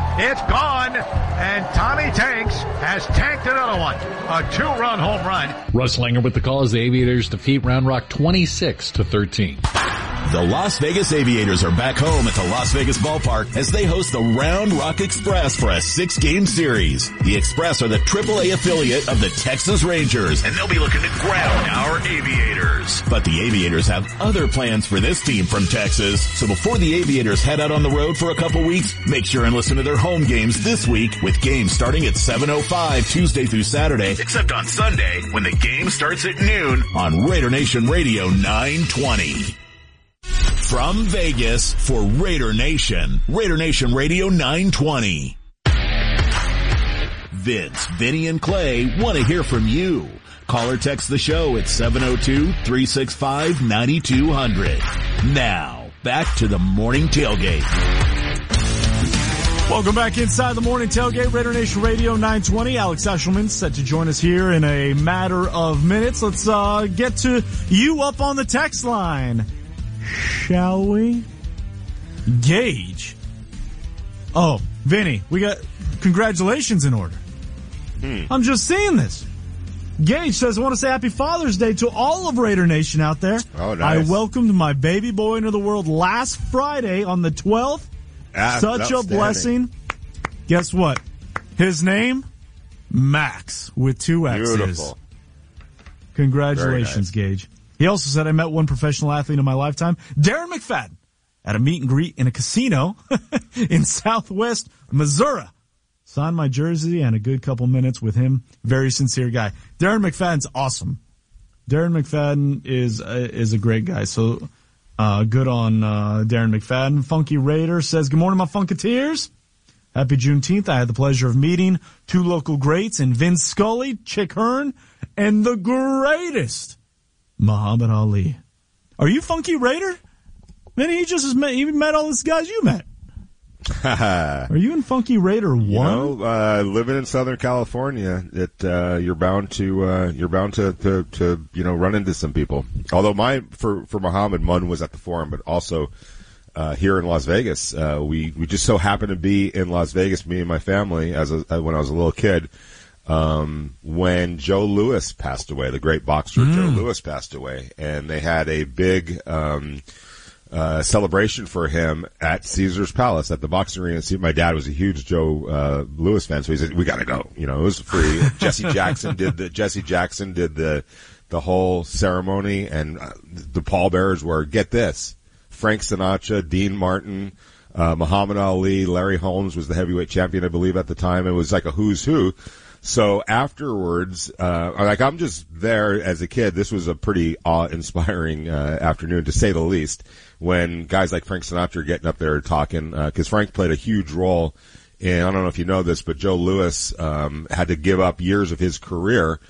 It's gone, and Tommy Tanks has tanked another one. A 2-run home run. Russ Langer with the call as the Aviators defeat Round Rock 26-13. The Las Vegas Aviators are back home at the Las Vegas Ballpark as they host the Round Rock Express for a 6-game series. The Express are the AAA affiliate of the Texas Rangers, and they'll be looking to ground our Aviators. But the Aviators have other plans for this team from Texas, so before the Aviators head out on the road for a couple weeks, make sure and listen to their home games this week, with games starting at 7:05 Tuesday through Saturday, except on Sunday when the game starts at noon on Raider Nation Radio 920. From Vegas for Raider Nation Radio 920. Vince, Vinny, and Clay want to hear from you. Call or text the show at 702-365-9200. Now, back to the Morning Tailgate. Welcome back inside the Morning Tailgate, Raider Nation Radio 920. Alex Eshelman set to join us here in a matter of minutes. Let's get to you up on the text line, shall we? Gage. Oh, Vinny, we got congratulations in order. I'm just seeing this. Gage says, I want to say Happy Father's Day to all of Raider Nation out there. Oh, nice. I welcomed my baby boy into the world last Friday on the 12th. Such a blessing. Guess what? His name? Max, with 2 X's. Beautiful. Congratulations, nice. Gage. He also said, I met one professional athlete in my lifetime, Darren McFadden, at a meet and greet in a casino in Southwest Missouri. Signed my jersey and a good couple minutes with him. Very sincere guy. Darren McFadden's awesome. Darren McFadden is a great guy. So good on Darren McFadden. Funky Raider says, good morning, my Funketeers. Happy Juneteenth. I had the pleasure of meeting 2 local greats in Vince Scully, Chick Hearn, and the greatest, Muhammad Ali. Are you Funky Raider? Man, he met all these guys you met. Are you in Funky Raider 1? You know, living in Southern California, you're bound to run into some people. Although for Muhammad, one was at the Forum, but also here in Las Vegas. We just so happened to be in Las Vegas, me and my family, when I was a little kid. When Joe Louis passed away, the great boxer Joe Louis passed away, and they had a big celebration for him at Caesar's Palace at the boxing arena. See, my dad was a huge Joe Louis fan, so he said, "We got to go." You know, it was free. Jesse Jackson did the whole ceremony, and the pallbearers were, get this, Frank Sinatra, Dean Martin, Muhammad Ali, Larry Holmes was the heavyweight champion, I believe, at the time. It was like a who's who. So afterwards, I'm just there as a kid. This was a pretty awe-inspiring afternoon, to say the least, when guys like Frank Sinatra are getting up there talking, because Frank played a huge role in, I don't know if you know this, but Joe Louis had to give up years of his career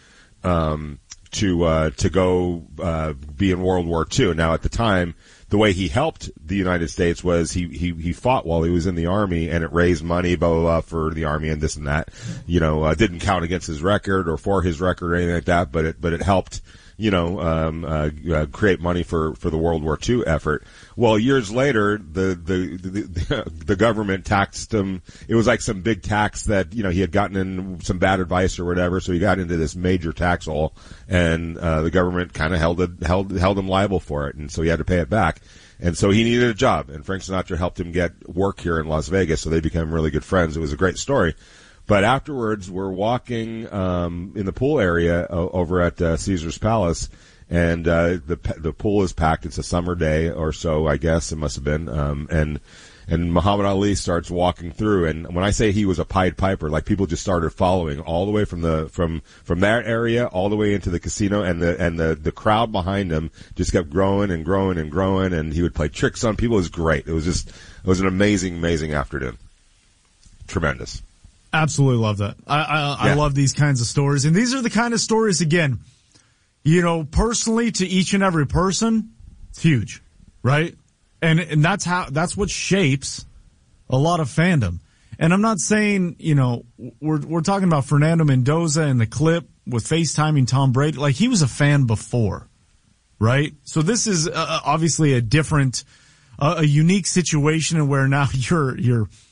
to go be in World War II. Now, at the time, the way he helped the United States was he fought while he was in the Army, and it raised money, blah, blah, blah, for the Army and this and that. You know, didn't count against his record or for his record or anything like that, but it helped, create money for the World War II effort. Well, years later, the government taxed him. It was like some big tax that, he had gotten in some bad advice or whatever, so he got into this major tax hole, and the government kind of held him liable for it, and so he had to pay it back. And so he needed a job, and Frank Sinatra helped him get work here in Las Vegas, so they became really good friends. It was a great story. But afterwards, we're walking in the pool area over at Caesar's Palace, and the pool is packed. It's a summer day or so, I guess it must have been. And Muhammad Ali starts walking through, and when I say he was a Pied Piper, like, people just started following all the way from that area all the way into the casino, and the crowd behind him just kept growing and growing and growing, and he would play tricks on people. It was great. It was an amazing afternoon. Tremendous. Absolutely love that. I love these kinds of stories, and these are the kind of stories, again, personally, to each and every person, it's huge, right? And that's what shapes a lot of fandom. And I'm not saying, we're talking about Fernando Mendoza in the clip with FaceTiming Tom Brady. Like, he was a fan before, right? So this is obviously a different, a unique situation where now you're